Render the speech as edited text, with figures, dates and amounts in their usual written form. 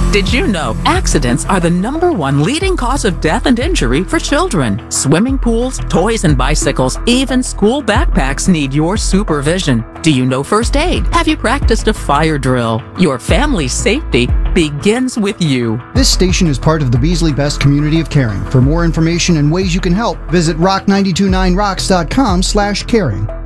Did you know accidents are the #1 leading cause of death and injury for children? Swimming pools, toys and bicycles, even school backpacks need your supervision. Do you know first aid? Have you practiced a fire drill? Your family's safety begins with you. This station is part of the Beasley Best community of caring. For more information and ways you can help, visit rock929rocks.com/caring.